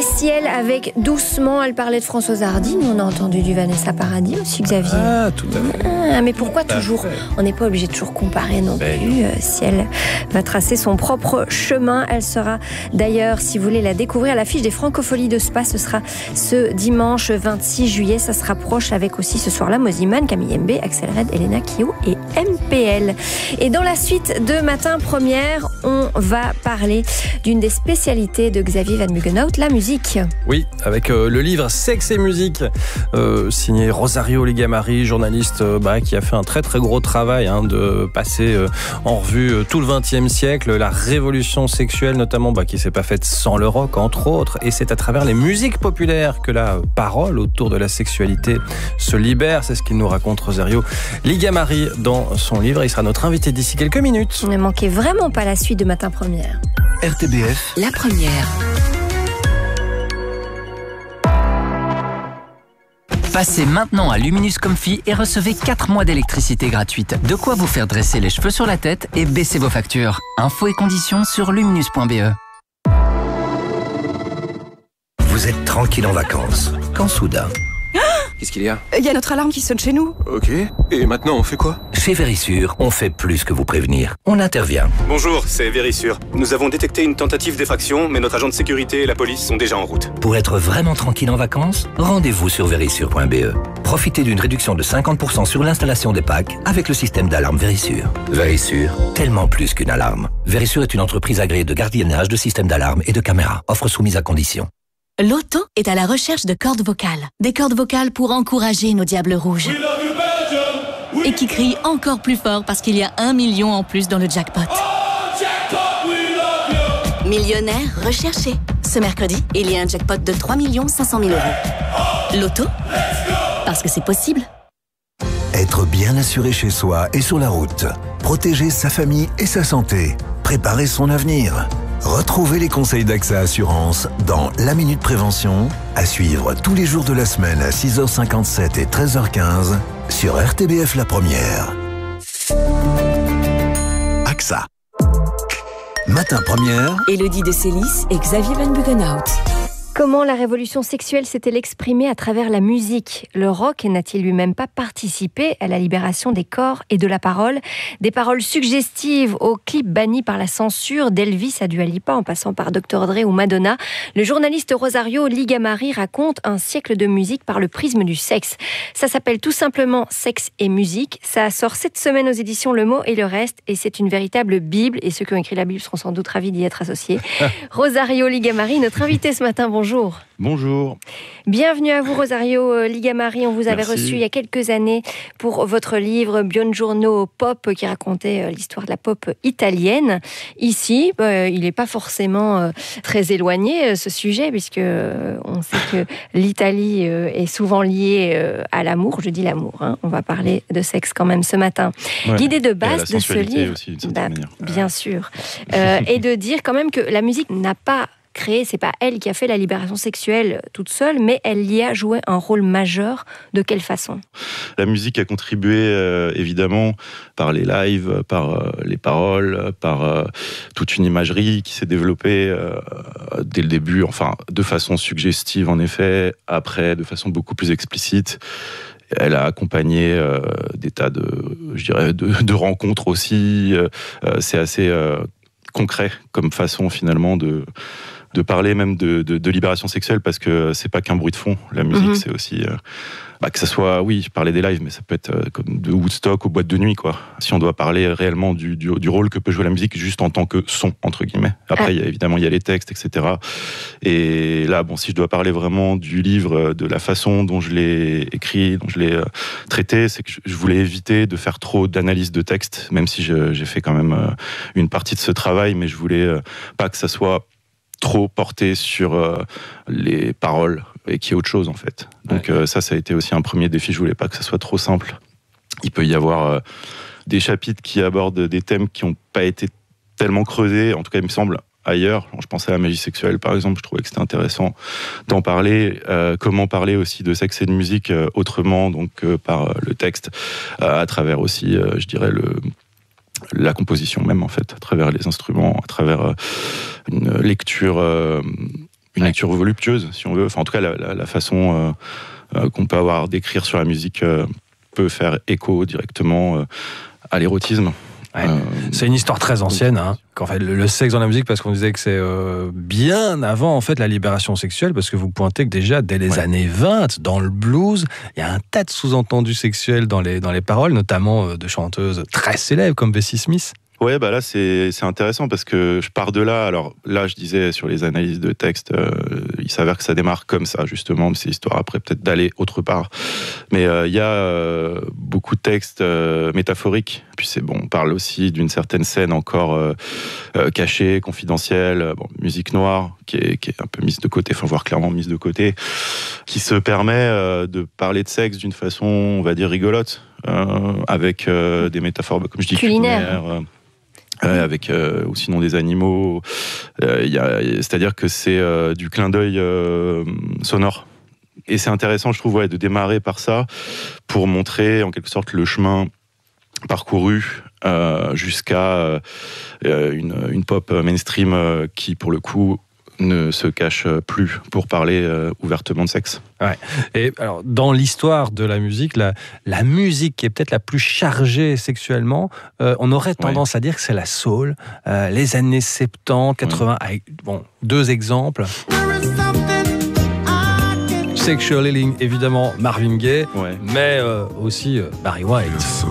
Ciel avec Doucement. Elle parlait de Françoise Hardy. Nous, on a entendu du Vanessa Paradis aussi, Xavier. Ah, tout à fait. Mais pourquoi toujours ? On n'est pas obligé de toujours comparer non plus. Ciel va tracer son propre chemin. Elle sera d'ailleurs, si vous voulez la découvrir, à l'affiche des Francopholies de Spa. Ce sera ce dimanche 26 juillet. Ça se rapproche avec aussi ce soir-là Moziman, Camille MB, Axel Red, Elena Kio et MPL. Et dans la suite de Matin Première, on va parler d'une des spécialités de Xavier Van Muggenhout, la musique. Oui, avec le livre Sexe et musique, signé Rosario Ligamari, journaliste qui a fait un très très gros travail de passer en revue tout le XXe siècle, la révolution sexuelle notamment qui s'est pas faite sans le rock entre autres, et c'est à travers les musiques populaires que la parole autour de la sexualité se libère. C'est ce qu'il nous raconte Rosario Ligamari dans son livre. Il sera notre invité d'ici quelques minutes. Ne manquez vraiment pas la suite de Matin Première. RTBF, la première. Passez maintenant à Luminous Comfy et recevez 4 mois d'électricité gratuite. De quoi vous faire dresser les cheveux sur la tête et baisser vos factures. Infos et conditions sur luminous.be. Vous êtes tranquille en vacances, quand soudain... Qu'est-ce qu'il y a ? Il y a notre alarme qui sonne chez nous. Ok. Et maintenant, on fait quoi ? Chez Verisure, on fait plus que vous prévenir. On intervient. Bonjour, c'est Verisure. Nous avons détecté une tentative d'effraction, mais notre agent de sécurité et la police sont déjà en route. Pour être vraiment tranquille en vacances, rendez-vous sur verisure.be. Profitez d'une réduction de 50% sur l'installation des packs avec le système d'alarme Verisure. Verisure, tellement plus qu'une alarme. Verisure est une entreprise agréée de gardiennage de systèmes d'alarme et de caméras. Offre soumise à conditions. Loto est à la recherche de cordes vocales. Des cordes vocales pour encourager nos diables rouges. Et qui crient encore plus fort parce qu'il y a 1 million en plus dans le jackpot. Millionnaire recherché. Ce mercredi, il y a un jackpot de 3 500 000 €. Loto, parce que c'est possible. Être bien assuré chez soi et sur la route. Protéger sa famille et sa santé. Préparer son avenir. Retrouvez les conseils d'AXA Assurance dans La Minute Prévention, à suivre tous les jours de la semaine à 6h57 et 13h15 sur RTBF La Première. AXA. Matin Première. Élodie de Célis et Xavier Van Muggenhout. Comment la révolution sexuelle s'est-elle exprimée à travers la musique ? Le rock n'a-t-il lui-même pas participé à la libération des corps et de la parole ? Des paroles suggestives aux clips bannis par la censure, d'Elvis à Dua Lipa en passant par Dr Dre ou Madonna. Le journaliste Rosario Ligamari raconte un siècle de musique par le prisme du sexe. Ça s'appelle tout simplement Sexe et musique. Ça sort cette semaine aux éditions Le Mot et le Reste et c'est une véritable Bible et ceux qui ont écrit la Bible seront sans doute ravis d'y être associés. Rosario Ligamari, notre invité ce matin, bonjour. Bonjour. Bienvenue à vous Rosario Ligamari. On vous avait reçu il y a quelques années pour votre livre Buongiorno Pop qui racontait l'histoire de la pop italienne. Ici, il n'est pas forcément très éloigné ce sujet puisque on sait que l'Italie est souvent liée à l'amour. Je dis l'amour. On va parler de sexe quand même ce matin. Ouais. L'idée de base de ce livre, aussi, bien sûr, est de dire quand même que la musique n'a pas créé, c'est pas elle qui a fait la libération sexuelle toute seule, mais elle y a joué un rôle majeur. De quelle façon ? La musique a contribué évidemment par les lives, par les paroles, par toute une imagerie qui s'est développée dès le début, enfin de façon suggestive en effet, après de façon beaucoup plus explicite. Elle a accompagné des tas de rencontres aussi. C'est assez concret comme façon finalement de parler même de libération sexuelle parce que c'est pas qu'un bruit de fond. La musique, c'est aussi que ça soit, oui, je parlais des lives, mais ça peut être comme de Woodstock aux boîtes de nuit, quoi. Si on doit parler réellement du rôle que peut jouer la musique juste en tant que son, entre guillemets. Après, il y a les textes, etc. Et là, si je dois parler vraiment du livre, de la façon dont je l'ai écrit, dont je l'ai traité, c'est que je voulais éviter de faire trop d'analyse de texte, même si j'ai fait quand même une partie de ce travail, mais je voulais pas que ça soit trop porté sur les paroles et qu'il y ait autre chose en fait. Donc ça a été aussi un premier défi. Je voulais pas que ça soit trop simple. Il peut y avoir des chapitres qui abordent des thèmes qui n'ont pas été tellement creusés, en tout cas il me semble ailleurs. Je pensais à la magie sexuelle par exemple, je trouvais que c'était intéressant d'en parler. Comment parler aussi de sexe et de musique autrement, donc par le texte, à travers aussi, je dirais, la composition même en fait, à travers les instruments, à travers une lecture une lecture voluptueuse, si on veut. Enfin, en tout cas, la façon qu'on peut avoir d'écrire sur la musique peut faire écho directement à l'érotisme. Ouais. C'est une histoire très ancienne, hein. Qu'en fait, le sexe dans la musique, parce qu'on disait que c'est bien avant en fait la libération sexuelle, parce que vous pointez que déjà dès les années 20, dans le blues, il y a un tas de sous-entendus sexuels dans les paroles, notamment de chanteuses très célèbres comme Bessie Smith. Ouais, bah là c'est intéressant parce que je pars de là. Alors là, je disais sur les analyses de texte, il s'avère que ça démarre comme ça justement, mais c'est histoire après peut-être d'aller autre part. Mais il y a beaucoup de textes métaphoriques. Puis on parle aussi d'une certaine scène encore cachée, confidentielle, musique noire qui est un peu mise de côté, enfin voire clairement mise de côté, qui se permet de parler de sexe d'une façon, on va dire rigolote, avec des métaphores, comme je dis, culinaires. Avec ou sinon des animaux. C'est-à-dire que c'est du clin d'œil sonore. Et c'est intéressant, je trouve, de démarrer par ça pour montrer en quelque sorte le chemin parcouru jusqu'à une pop mainstream qui, pour le coup, ne se cache plus pour parler ouvertement de sexe. Ouais. Et alors, dans l'histoire de la musique, la musique qui est peut-être la plus chargée sexuellement, on aurait tendance à dire que c'est la soul, les années 70, 80, avec, deux exemples. Sexual Healing, évidemment, Marvin Gaye, mais aussi Barry White.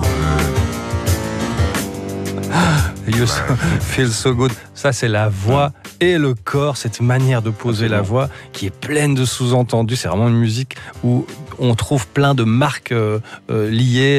You feel so good. Ça, c'est la voix et le corps, cette manière de poser la voix qui est pleine de sous-entendus. C'est vraiment une musique où on trouve plein de marques liées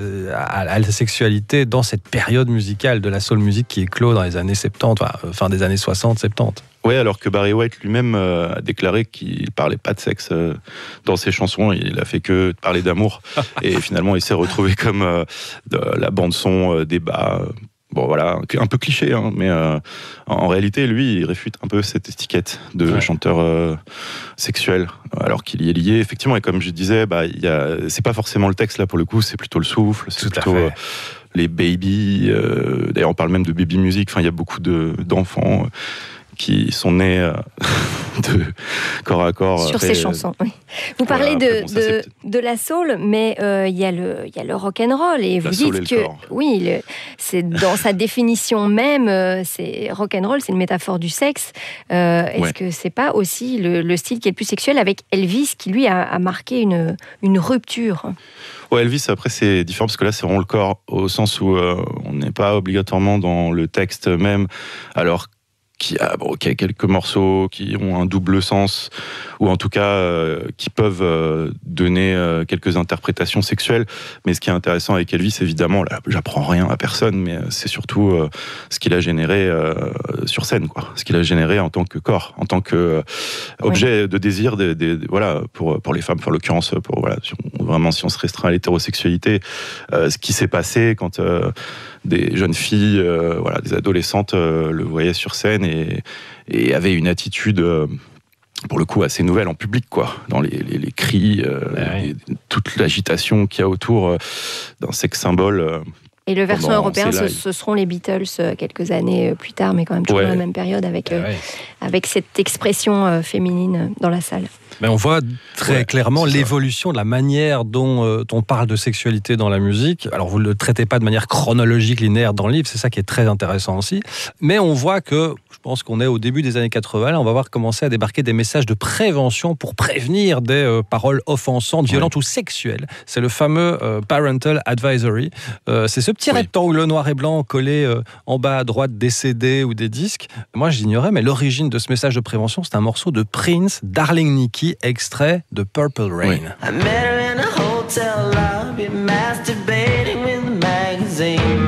à la sexualité dans cette période musicale de la soul music qui éclot dans les années 70, fin des années 60-70. Oui, alors que Barry White lui-même a déclaré qu'il ne parlait pas de sexe dans ses chansons, il a fait que parler d'amour. Et finalement, il s'est retrouvé comme la bande-son débat. Bon voilà, un peu cliché, hein, mais en réalité, lui, il réfute un peu cette étiquette de chanteur sexuel, alors qu'il y est lié, effectivement. Et comme je disais, c'est pas forcément le texte là pour le coup, c'est plutôt le souffle, c'est plutôt les baby. D'ailleurs, on parle même de baby music. Enfin, il y a beaucoup d'enfants qui sont nés de corps à corps. Sur ces chansons, oui. Vous parlez de la soul, mais il y a le rock'n'roll. Et vous dites que, c'est dans sa définition même, c'est rock'n'roll, c'est une métaphore du sexe. Est-ce que c'est pas aussi le style qui est le plus sexuel avec Elvis, qui lui a marqué une rupture? Ouais, Elvis, après, c'est différent parce que là, c'est vraiment le corps, au sens où on n'est pas obligatoirement dans le texte même, alors qui a quelques morceaux qui ont un double sens, ou en tout cas qui peuvent donner quelques interprétations sexuelles. Mais ce qui est intéressant avec Elvis, évidemment, là, j'apprends rien à personne, mais c'est surtout ce qu'il a généré sur scène, quoi. Ce qu'il a généré en tant que corps, en tant que objet de désir, pour les femmes, en l'occurrence, si on se restreint à l'hétérosexualité, ce qui s'est passé quand des jeunes filles, des adolescentes le voyaient sur scène et avaient une attitude pour le coup assez nouvelle en public, quoi, dans les cris, toute l'agitation qu'il y a autour d'un sexe symbole. Et le versant européen, ce seront les Beatles quelques années plus tard, mais quand même toujours dans la même période avec cette expression féminine dans la salle. Mais on voit très clairement l'évolution de la manière dont on parle de sexualité dans la musique. Alors vous ne le traitez pas de manière chronologique, linéaire dans le livre, c'est ça qui est très intéressant aussi. Mais on voit que, je pense qu'on est au début des années 80, là, on va voir commencer à débarquer des messages de prévention pour prévenir des paroles offensantes, violentes ou sexuelles. C'est le fameux Parental Advisory. C'est ce petit rectangle noir et blanc collé en bas à droite des CD ou des disques. Moi, j'ignorais, mais l'origine de ce message de prévention, c'est un morceau de Prince, Darling Nikki, extrait de Purple Rain. I met her in a hotel lobby, masturbating with a magazine.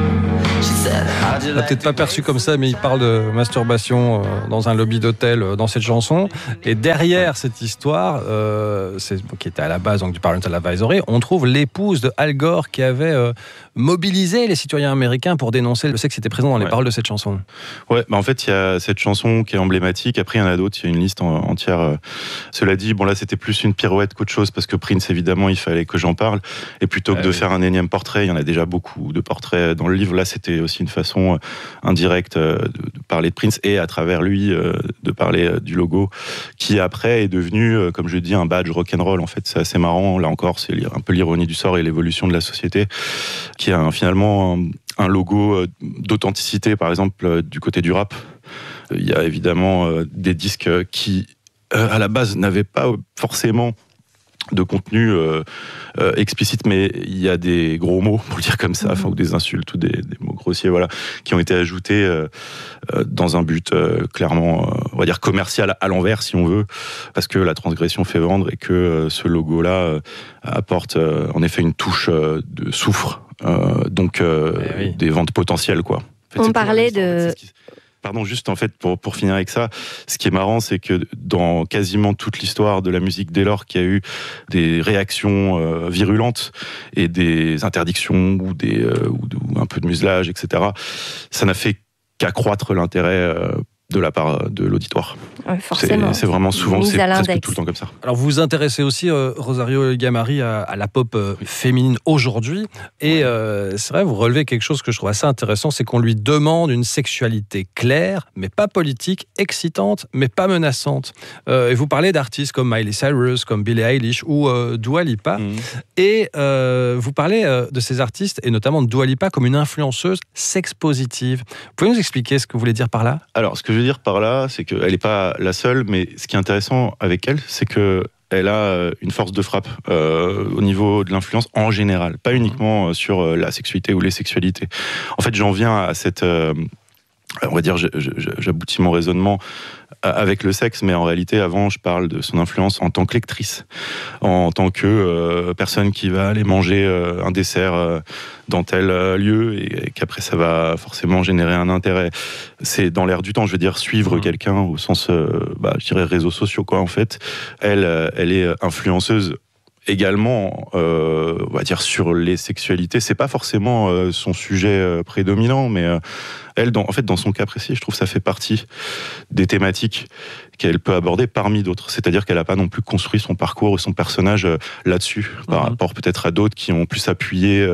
On n'a peut-être pas perçu comme ça, mais il parle de masturbation dans un lobby d'hôtel dans cette chanson. Et derrière cette histoire, qui était à la base donc, du Parental Advisory, on trouve l'épouse de Al Gore qui avait mobiliser les citoyens américains pour dénoncer le sexe qui était présent dans les paroles de cette chanson. Ouais, en fait, il y a cette chanson qui est emblématique. Après, il y en a d'autres. Il y a une liste entière. Cela dit, là, c'était plus une pirouette qu'autre chose parce que Prince, évidemment, il fallait que j'en parle. Et plutôt que de faire un énième portrait, il y en a déjà beaucoup de portraits dans le livre. Là, c'était aussi une façon indirecte de parler de Prince et à travers lui de parler du logo qui après est devenu, comme je dis, un badge rock'n'roll. En fait, c'est assez marrant. Là encore, c'est un peu l'ironie du sort et l'évolution de la société qui a finalement un logo d'authenticité, par exemple, du côté du rap. Il y a évidemment des disques qui, à la base, n'avaient pas forcément de contenu explicite, mais il y a des gros mots, pour le dire comme ça, ou des insultes ou des mots grossiers, qui ont été ajoutés dans un but clairement, on va dire commercial à l'envers, si on veut, parce que la transgression fait vendre et que ce logo-là apporte en effet une touche de soufre, donc des ventes potentielles, quoi. En fait, on parlait de... Pardon, juste en fait, pour finir avec ça, ce qui est marrant, c'est que dans quasiment toute l'histoire de la musique, dès lors qu'il y a eu des réactions virulentes et des interdictions ou un peu de muselage, etc., ça n'a fait qu'accroître l'intérêt de la part de l'auditoire. Ouais, forcément. C'est vraiment souvent, c'est presque tout le temps comme ça. Alors vous vous intéressez aussi, Rosario Gamari, à la pop féminine aujourd'hui. Et c'est vrai, vous relevez quelque chose que je trouve assez intéressant, c'est qu'on lui demande une sexualité claire, mais pas politique, excitante, mais pas menaçante. Et vous parlez d'artistes comme Miley Cyrus, comme Billie Eilish ou Dua Lipa. Et vous parlez de ces artistes, et notamment de Dua Lipa, comme une influenceuse sex-positive. Vous pouvez nous expliquer ce que vous voulez dire par là ? Alors, ce que je veux dire par là, c'est qu'elle n'est pas la seule, mais ce qui est intéressant avec elle, c'est qu'elle a une force de frappe au niveau de l'influence en général, pas uniquement sur la sexualité ou les sexualités. En fait, j'en viens à cette... on va dire, j'aboutis mon raisonnement avec le sexe, mais en réalité, avant, je parle de son influence en tant que lectrice, en tant que personne qui va aller manger un dessert dans tel lieu et qu'après, ça va forcément générer un intérêt. C'est dans l'air du temps, je veux dire, suivre quelqu'un au sens, je dirais, réseaux sociaux, quoi, en fait. Elle est influenceuse également, on va dire, sur les sexualités. C'est pas forcément son sujet prédominant, mais elle, dans son cas précis, je trouve que ça fait partie des thématiques qu'elle peut aborder parmi d'autres. C'est-à-dire qu'elle n'a pas non plus construit son parcours et son personnage là-dessus, par rapport peut-être à d'autres qui ont plus appuyé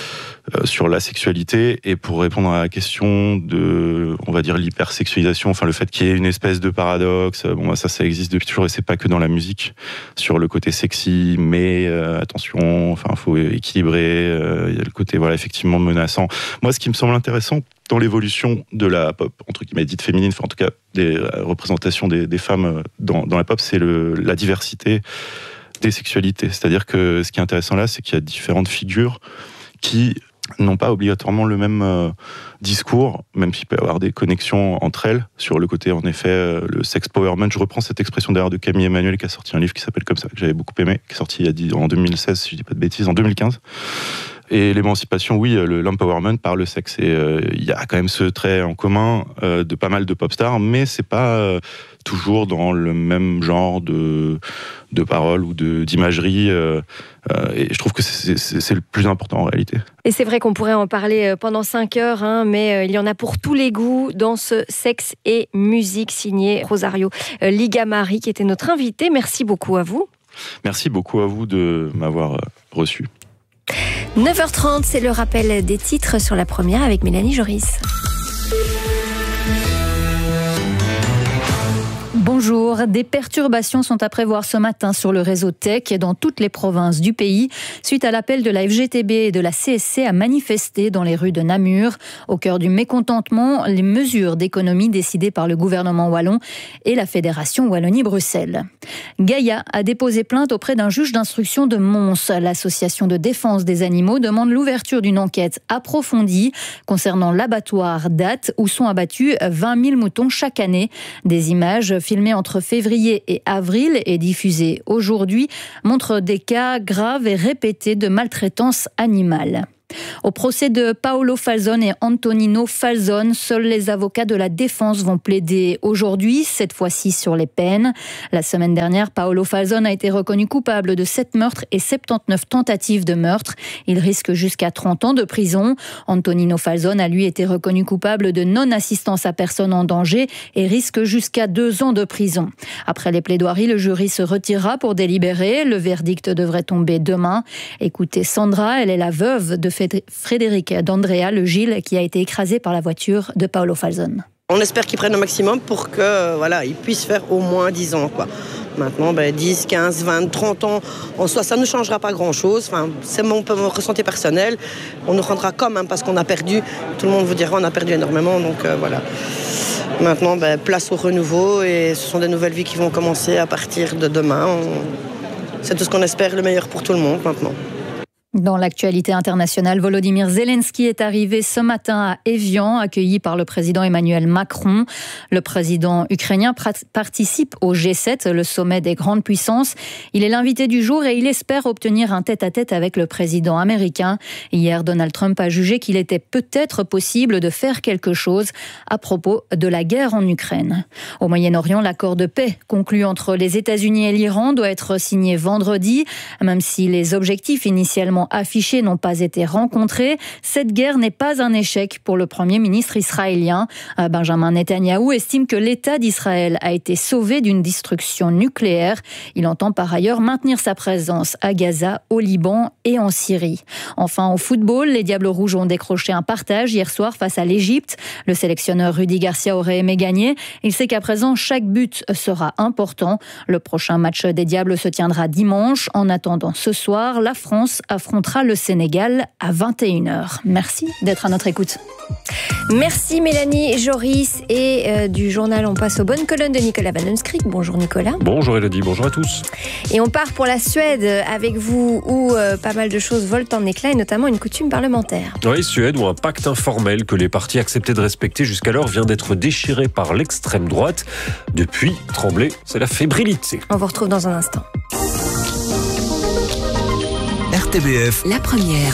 sur la sexualité. Et pour répondre à la question de, on va dire, l'hypersexualisation, enfin le fait qu'il y ait une espèce de paradoxe, ça existe depuis toujours et c'est pas que dans la musique, sur le côté sexy, mais attention, enfin faut équilibrer, il y a le côté effectivement menaçant. Moi, ce qui me semble intéressant dans l'évolution de la pop, entre guillemets dite féminine, enfin en tout cas des représentations des femmes dans la pop, c'est la diversité des sexualités. C'est-à-dire que ce qui est intéressant là, c'est qu'il y a différentes figures qui n'ont pas obligatoirement le même discours, même s'il peut y avoir des connexions entre elles, sur le côté, en effet, le sex powerment. Je reprends cette expression d'ailleurs de Camille Emmanuel, qui a sorti un livre qui s'appelle comme ça, que j'avais beaucoup aimé, qui est sorti en 2016, si je dis pas de bêtises, en 2015. Et l'émancipation, oui, l'empowerment par le sexe. Et il y a quand même ce trait en commun de pas mal de pop stars, mais c'est pas toujours dans le même genre de paroles ou d'imagerie. Et je trouve que c'est le plus important en réalité. Et c'est vrai qu'on pourrait en parler pendant 5 heures, mais il y en a pour tous les goûts dans ce Sexe et musique signé Rosario Gamari, qui était notre invité. Merci beaucoup à vous. Merci beaucoup à vous de m'avoir reçu. 9h30, c'est le rappel des titres sur la première avec Mélanie Joris. Bonjour, des perturbations sont à prévoir ce matin sur le réseau Tech et dans toutes les provinces du pays, suite à l'appel de la FGTB et de la CSC à manifester dans les rues de Namur. Au cœur du mécontentement, les mesures d'économie décidées par le gouvernement wallon et la Fédération Wallonie-Bruxelles. Gaïa a déposé plainte auprès d'un juge d'instruction de Mons. L'association de défense des animaux demande l'ouverture d'une enquête approfondie concernant l'abattoir d'Ath où sont abattus 20 000 moutons chaque année. Des images filmées entre février et avril et diffusées aujourd'hui montrent des cas graves et répétés de maltraitance animale. Au procès de Paolo Falzon et Antonino Falzon, seuls les avocats de la défense vont plaider aujourd'hui, cette fois-ci sur les peines. La semaine dernière, Paolo Falzon a été reconnu coupable de 7 meurtres et 79 tentatives de meurtre. Il risque jusqu'à 30 ans de prison. Antonino Falzon a lui été reconnu coupable de non-assistance à personne en danger et risque jusqu'à 2 ans de prison. Après les plaidoiries, le jury se retirera pour délibérer. Le verdict devrait tomber demain. Écoutez Sandra, elle est la veuve de Frédéric D'Andrea, le Gilles qui a été écrasé par la voiture de Paolo Falzon. On espère qu'ils prennent le maximum pour que ils puissent faire au moins 10 ans. Maintenant, 10, 15, 20, 30 ans, en soi, ça ne changera pas grand-chose. C'est mon ressenti personnel. On nous rendra quand même parce qu'on a perdu. Tout le monde vous dira on a perdu énormément. Donc voilà. Maintenant, place au renouveau et ce sont des nouvelles vies qui vont commencer à partir de demain. C'est tout ce qu'on espère, le meilleur pour tout le monde maintenant. Dans l'actualité internationale, Volodymyr Zelensky est arrivé ce matin à Évian, accueilli par le président Emmanuel Macron. Le président ukrainien participe au G7, le sommet des grandes puissances. Il est l'invité du jour et il espère obtenir un tête-à-tête avec le président américain. Hier, Donald Trump a jugé qu'il était peut-être possible de faire quelque chose à propos de la guerre en Ukraine. Au Moyen-Orient, l'accord de paix conclu entre les États-Unis et l'Iran doit être signé vendredi. Même si les objectifs initialement affichés n'ont pas été rencontrés, cette guerre n'est pas un échec pour le Premier ministre israélien. Benjamin Netanyahou estime que l'État d'Israël a été sauvé d'une destruction nucléaire. Il entend par ailleurs maintenir sa présence à Gaza, au Liban et en Syrie. Enfin, au football, les Diables Rouges ont décroché un partage hier soir face à l'Égypte. Le sélectionneur Rudy Garcia aurait aimé gagner. Il sait qu'à présent, chaque but sera important. Le prochain match des Diables se tiendra dimanche. En attendant ce soir, la France affrontera le Sénégal à 21h. Merci d'être à notre écoute. Merci Mélanie, Joris et du journal on passe aux bonnes colonnes de Nicolas Van Onscrick. Bonjour Nicolas. Bonjour Elodie, bonjour à tous. Et on part pour la Suède avec vous où pas mal de choses volent en éclats et notamment une coutume parlementaire. Oui, Suède où un pacte informel que les partis acceptaient de respecter jusqu'alors vient d'être déchiré par l'extrême droite. Depuis, trembler, c'est la fébrilité. On vous retrouve dans un instant. RTBF, la première.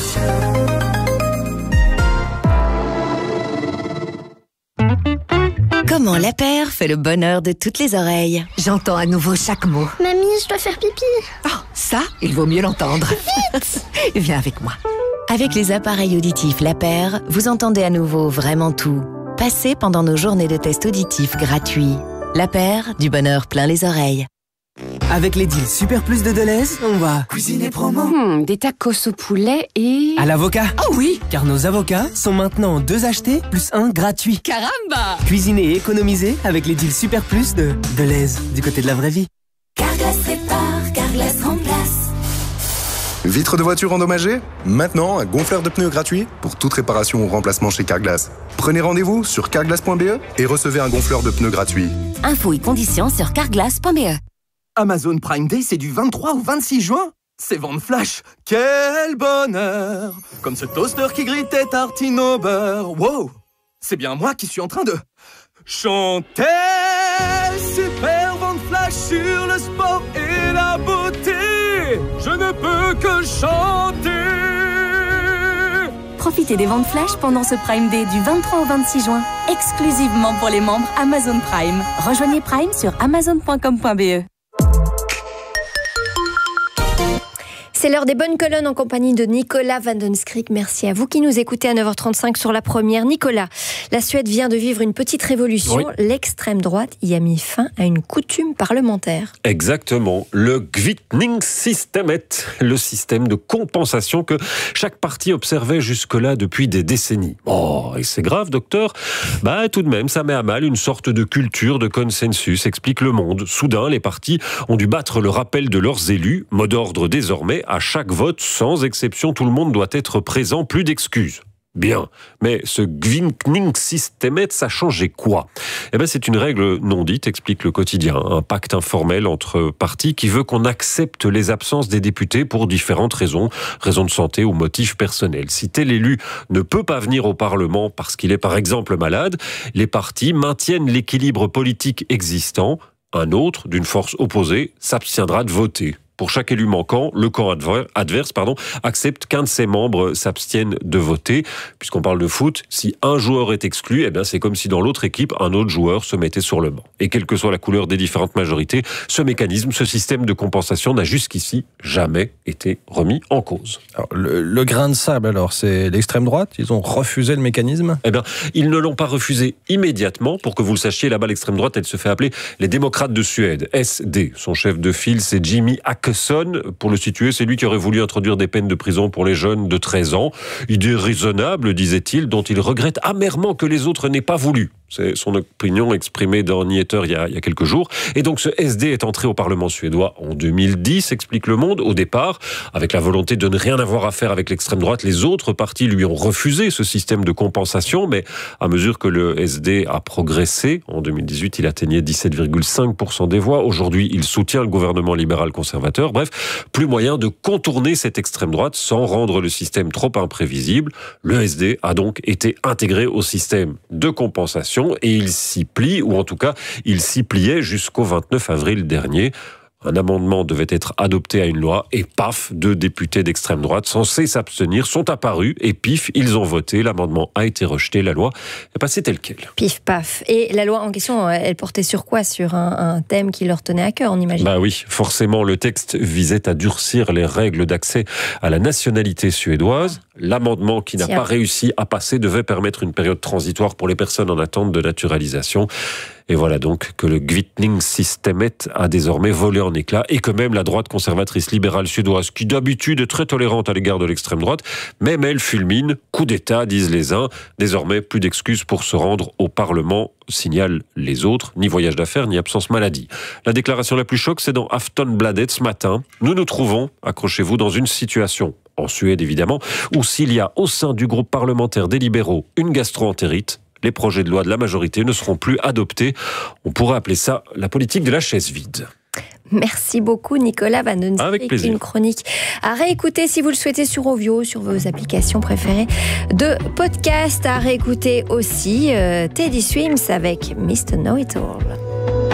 Comment la paire fait le bonheur de toutes les oreilles. J'entends à nouveau chaque mot. Mamie, je dois faire pipi. Oh, ça, il vaut mieux l'entendre. Vite. Viens avec moi. Avec les appareils auditifs La Paire, vous entendez à nouveau vraiment tout. Passez pendant nos journées de tests auditifs gratuits. La Paire, du bonheur plein les oreilles. Avec les deals Super Plus de Deleuze, on va cuisiner promo. Des tacos au poulet et... à l'avocat. Oh oui, car nos avocats sont maintenant 2 achetés plus 1 gratuit. Caramba. Cuisiner et économiser avec les deals Super Plus de Deleuze, du côté de la vraie vie. Carglass répare, Carglass remplace. Vitre de voiture endommagée ? Maintenant, un gonfleur de pneus gratuit pour toute réparation ou remplacement chez Carglass. Prenez rendez-vous sur carglass.be et recevez un gonfleur de pneus gratuit. Infos et conditions sur carglass.be. Amazon Prime Day, c'est du 23 au 26 juin. C'est vente flash. Quel bonheur! Comme ce toaster qui grille tes tartines au beurre. Wow! C'est bien moi qui suis en train de chanter. Super vente flash sur le sport et la beauté. Je ne peux que chanter. Profitez des ventes flash pendant ce Prime Day du 23 au 26 juin, exclusivement pour les membres Amazon Prime. Rejoignez Prime sur amazon.com.be. C'est l'heure des bonnes colonnes en compagnie de Nicolas Van Onscrick. Merci à vous qui nous écoutez à 9h35 sur la première. Nicolas, la Suède vient de vivre une petite révolution. Oui. L'extrême droite y a mis fin à une coutume parlementaire. Exactement. Le Kvittningssystemet, le système de compensation que chaque parti observait jusque-là depuis des décennies. Oh, et c'est grave, docteur ? Tout de même, ça met à mal une sorte de culture de consensus, explique Le Monde. Soudain, les partis ont dû battre le rappel de leurs élus. Mot d'ordre désormais, à chaque vote, sans exception, tout le monde doit être présent, plus d'excuses. Bien, mais ce Kvittningssystemet, ça changeait quoi ? C'est une règle non dite, explique Le Quotidien, un pacte informel entre partis qui veut qu'on accepte les absences des députés pour différentes raisons, raisons de santé ou motifs personnels. Si tel élu ne peut pas venir au Parlement parce qu'il est par exemple malade, les partis maintiennent l'équilibre politique existant. Un autre, d'une force opposée, s'abstiendra de voter. Pour chaque élu manquant, le camp adverse accepte qu'un de ses membres s'abstienne de voter. Puisqu'on parle de foot, si un joueur est exclu, eh bien c'est comme si dans l'autre équipe, un autre joueur se mettait sur le banc. Et quelle que soit la couleur des différentes majorités, ce mécanisme, ce système de compensation n'a jusqu'ici jamais été remis en cause. Alors, le grain de sable, alors, c'est l'extrême droite? Ils ont refusé le mécanisme? Eh bien, ils ne l'ont pas refusé immédiatement. Pour que vous le sachiez, là-bas, l'extrême droite, elle se fait appeler les démocrates de Suède, SD. Son chef de file, c'est Jimmy Åkesson. Pour le situer, c'est lui qui aurait voulu introduire des peines de prison pour les jeunes de 13 ans. Idée raisonnable, disait-il, dont il regrette amèrement que les autres n'aient pas voulu. C'est son opinion exprimée dans Nyheter il y a quelques jours. Et donc ce SD est entré au Parlement suédois en 2010, explique Le Monde. Au départ, avec la volonté de ne rien avoir à faire avec l'extrême droite, les autres partis lui ont refusé ce système de compensation. Mais à mesure que le SD a progressé, en 2018, il atteignait 17,5% des voix. Aujourd'hui, il soutient le gouvernement libéral-conservateur. Bref, plus moyen de contourner cette extrême droite sans rendre le système trop imprévisible. Le SD a donc été intégré au système de compensation et il s'y plie, ou en tout cas, il s'y pliait jusqu'au 29 avril dernier. Un amendement devait être adopté à une loi et paf, 2 députés d'extrême droite censés s'abstenir sont apparus et pif, ils ont voté. L'amendement a été rejeté, la loi est passée telle quelle. Pif, paf. Et la loi en question, elle portait sur quoi? Sur un thème qui leur tenait à cœur, on imagine? Bah oui, forcément, le texte visait à durcir les règles d'accès à la nationalité suédoise. L'amendement qui n'a pas réussi à passer devait permettre une période transitoire pour les personnes en attente de naturalisation. Et voilà donc que le Kvittningssystemet a désormais volé en éclats et que même la droite conservatrice libérale suédoise, qui d'habitude est très tolérante à l'égard de l'extrême droite, même elle fulmine. Coup d'État, disent les uns. Désormais, plus d'excuses pour se rendre au Parlement, signalent les autres. Ni voyage d'affaires, ni absence maladie. La déclaration la plus choc, c'est dans Aftonbladet ce matin. Nous nous trouvons, accrochez-vous, dans une situation, en Suède évidemment, où s'il y a au sein du groupe parlementaire des libéraux une gastro-entérite, les projets de loi de la majorité ne seront plus adoptés. On pourrait appeler ça la politique de la chaise vide. Merci beaucoup Nicolas Van Den Streek. Avec plaisir. Une chronique à réécouter si vous le souhaitez sur Ovio, sur vos applications préférées de podcast. À réécouter aussi Teddy Swims avec Mr. Know It All.